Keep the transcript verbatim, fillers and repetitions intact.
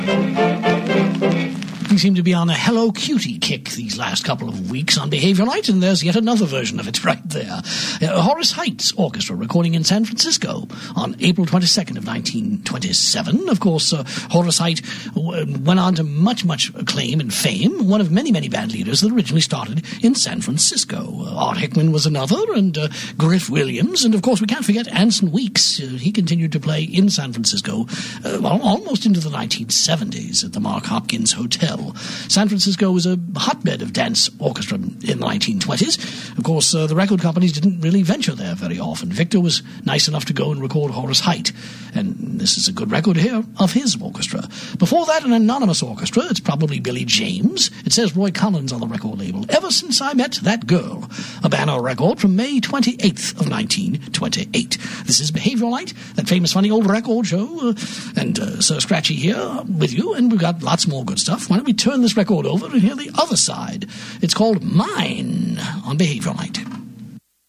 We seem to be on a Hello Cutie kick these last couple of weeks on Behavior Night, and there's yet another version of it right there. Uh, Horace Heights Orchestra recording in San Francisco on April twenty-second of nineteen twenty-seven. Of course, uh, Horace Height w- went on to much, much acclaim and fame, one of many, many band leaders that originally started in San Francisco. Uh, Art Hickman was another, and uh, Griff Williams, and of course we can't forget Anson Weeks. Uh, he continued to play in San Francisco uh, well, almost into the nineteen seventies at the Mark Hopkins Hotel. San Francisco was a hotbed of dance orchestra in the nineteen twenties. Of course, uh, the record companies didn't really venture there very often. Victor was nice enough to go and record Horace Height, and this is a good record here of his orchestra. Before that, an anonymous orchestra. It's probably Billy James. It says Roy Collins on the record label. Ever Since I Met That Girl, a banner record from May twenty-eighth of nineteen twenty-eight. This is Behavioral Night, that famous funny old record show, uh, and uh, Sir Scratchy here with you, and we've got lots more good stuff. Why don't we turn this record over and hear the other side? It's called Mine on Behavioral Night.